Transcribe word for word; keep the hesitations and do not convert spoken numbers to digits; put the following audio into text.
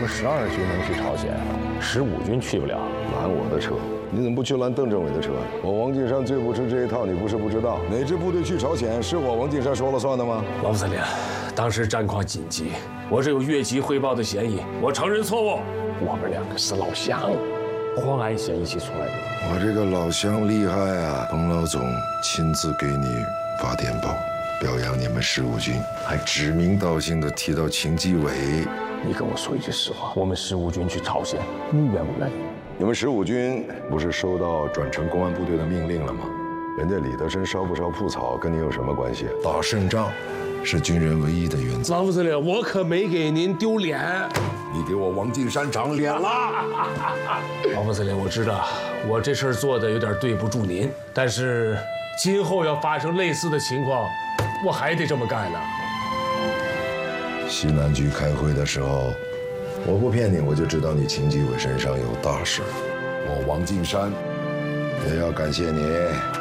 十二军能去朝鲜，十五军去不了。 拦我的车，你怎么不去拦邓政委的车？我王敬山最不吃这一套，你不是不知道。哪支部队去朝鲜，是我王敬山说了算的吗？ 老副司令，当时战况紧急，我这有越级汇报的嫌疑，我承认错误。我们两个是老乡，黄安县一起出来的。 我这个老乡厉害啊！彭老总亲自给你发电报，表扬你们十五军，还指名道姓的提到秦基伟。 你跟我说一句实话，我们十五军去朝鲜，你愿不愿意？ 你们十五军不是收到转成公安部队的命令了吗？人家李德生烧不烧铺草，跟你有什么关系？打胜仗是军人唯一的原则。 老副司令，我可没给您丢脸。 你给我王敬山长脸了。 老副司令，我知道我这事儿做的有点对不住您，但是今后要发生类似的情况，我还得这么干呢。 西南局开会的时候，我不骗你，我就知道你秦基伟身上有大事。我王敬山也要感谢你。